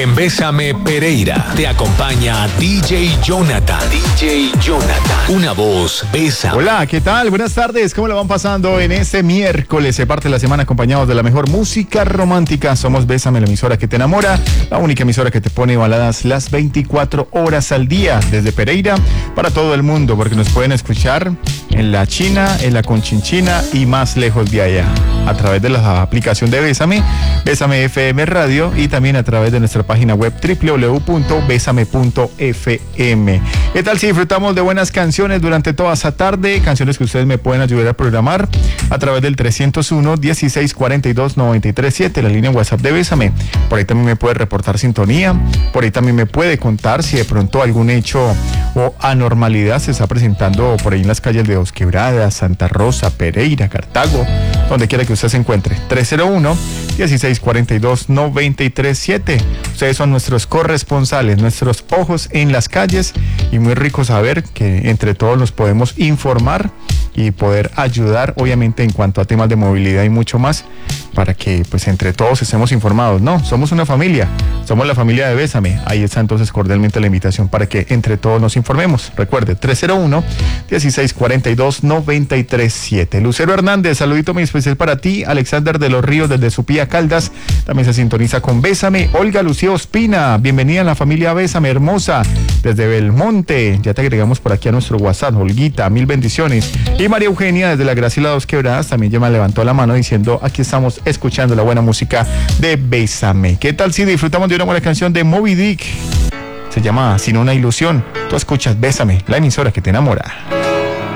En Bésame Pereira te acompaña DJ Jonathan. DJ Jonathan. Una voz, Bésame. Hola, ¿qué tal? Buenas tardes. ¿Cómo la van pasando en este miércoles? Se parte la semana acompañados de la mejor música romántica. Somos Bésame, la emisora que te enamora. La única emisora que te pone baladas las 24 horas al día. Desde Pereira para todo el mundo. Porque nos pueden escuchar en la China, en la Conchinchina y más lejos de allá. A través de la aplicación de Bésame, Bésame FM Radio y también a través de nuestra página web www.besame.fm. ¿Qué tal si disfrutamos de buenas canciones durante toda esa tarde? Canciones que ustedes me pueden ayudar a programar a través del 301-1642-937, la línea WhatsApp de Bésame. Por ahí también me puede reportar sintonía, por ahí también me puede contar si de pronto algún hecho o anormalidad se está presentando por ahí en las calles de Dos Quebradas, Santa Rosa, Pereira, Cartago, donde quiera que usted se encuentre. 301-1642-937. Ustedes son nuestros corresponsales, nuestros ojos en las calles, y muy rico saber que entre todos nos podemos informar y poder ayudar, obviamente, en cuanto a temas de movilidad y mucho más, para que pues entre todos estemos informados. No, somos una familia, somos la familia de Bésame. Ahí está entonces cordialmente la invitación para que entre todos nos informemos. Recuerde, 301-1642-937. Lucero Hernández, saludito muy especial para ti. Alexander de los Ríos desde Supía, Caldas, también se sintoniza con Bésame. Olga Lucía Ospina, bienvenida a la familia Bésame, hermosa, desde Belmonte. Ya te agregamos por aquí a nuestro WhatsApp. Olguita, mil bendiciones. Y María Eugenia desde la Graciela Dos Quebradas también ya me levantó la mano diciendo: aquí estamos escuchando la buena música de Bésame. ¿Qué tal si disfrutamos de una buena canción de Moby Dick? Se llama Sin una ilusión. Tú escuchas Bésame, la emisora que te enamora.